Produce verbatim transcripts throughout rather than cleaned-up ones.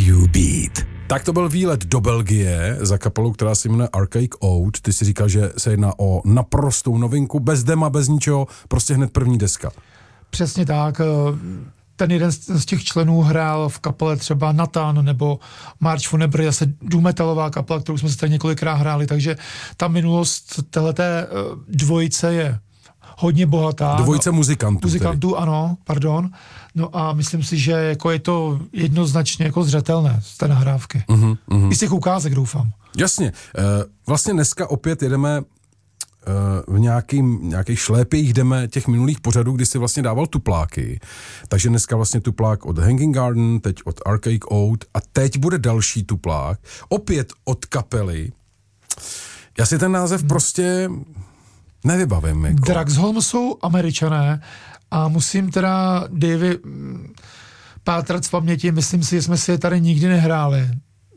Radio Beat. Tak to byl výlet do Belgie za kapelou, která se jmenuje Archaic Ode. Ty si říkal, že se jedná o naprostou novinku, bez dema, bez ničeho, prostě hned první deska. Přesně tak. Ten jeden z těch členů hrál v kapele třeba Nathan nebo March von Ebry, zase důmetalová kapela, kterou jsme se tady několikrát hráli, takže ta minulost téhleté dvojice je hodně bohatá. Dvojice no, muzikantů. Muzikantů, tedy. Ano, pardon. No a myslím si, že jako je to jednoznačně jako zřetelné z té nahrávky. Uh-huh, uh-huh. I z těch ukázek, doufám. Jasně. Vlastně dneska opět jedeme v nějakým, nějakých šlépějích jdeme těch minulých pořadů, kdy si vlastně dával tupláky. Takže dneska vlastně tuplák od Hanging Garden, teď od Archaic Ode a teď bude další tuplák, opět od kapely. Já si ten název hmm. prostě nevybavím. Jako. Draxholm jsou Američané a musím teda Davy pátrat v paměti, myslím si, že jsme si je tady nikdy nehráli.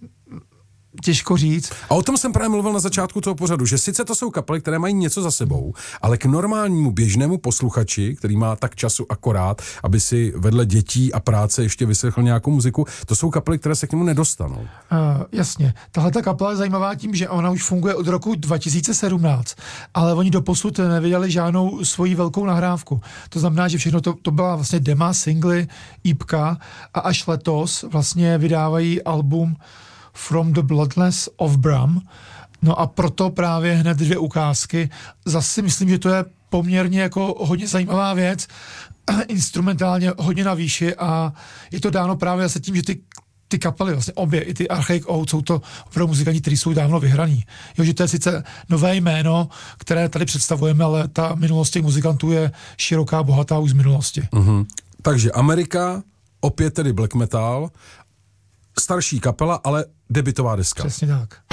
Těžko říct. A o tom jsem právě mluvil na začátku toho pořadu, že sice to jsou kapely, které mají něco za sebou, ale k normálnímu běžnému posluchači, který má tak času akorát, aby si vedle dětí a práce ještě vyslechl nějakou muziku, to jsou kapely, které se k němu nedostanou. Uh, jasně. Tahle ta kapela je zajímavá tím, že ona už funguje od roku dva tisíce sedmnáct, ale oni doposud nevydali žádnou svoji velkou nahrávku. To znamená, že všechno to, to byla vlastně dema, singly, ípka a až letos vlastně vydávají album From the Bloodless of Bram. No a proto právě hned dvě ukázky. Zase myslím, že to je poměrně jako hodně zajímavá věc, instrumentálně hodně na výši a je to dáno právě zase tím, že ty, ty kapely, vlastně obě, i ty Archaic Ode, jsou to opravdu muzikanti, kteří jsou dávno vyhraní. Jo, že to je sice nové jméno, které tady představujeme, ale ta minulost těch muzikantů je široká, bohatá už z minulosti. Mm-hmm. Takže Amerika, opět tedy black metal, starší kapela, ale debutová deska. Přesně tak.